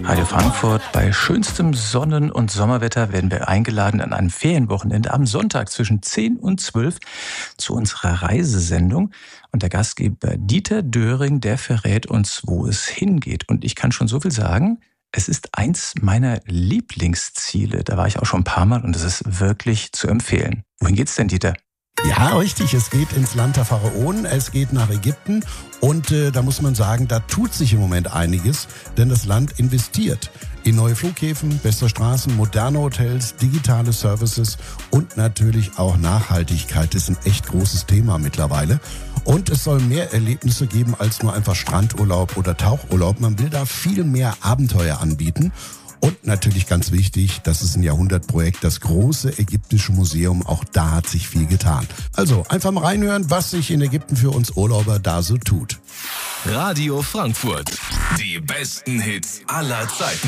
Radio Frankfurt. Bei schönstem Sonnen- und Sommerwetter werden wir eingeladen an einem Ferienwochenende am Sonntag zwischen 10 und 12 zu unserer Reisesendung. Und der Gastgeber Dieter Döring, der verrät uns, wo es hingeht. Und ich kann schon so viel sagen, es ist eins meiner Lieblingsziele. Da war ich auch schon ein paar Mal und es ist wirklich zu empfehlen. Wohin geht's denn, Dieter? Ja, richtig. Es geht ins Land der Pharaonen, es geht nach Ägypten und da muss man sagen, da tut sich im Moment einiges, denn das Land investiert in neue Flughäfen, bessere Straßen, moderne Hotels, digitale Services und natürlich auch Nachhaltigkeit. Das ist ein echt großes Thema mittlerweile. Und es soll mehr Erlebnisse geben als nur einfach Strandurlaub oder Tauchurlaub. Man will da viel mehr Abenteuer anbieten. Und natürlich ganz wichtig, das ist ein Jahrhundertprojekt, das große ägyptische Museum, auch da hat sich viel getan. Also einfach mal reinhören, was sich in Ägypten für uns Urlauber da so tut. Radio Frankfurt, die besten Hits aller Zeiten.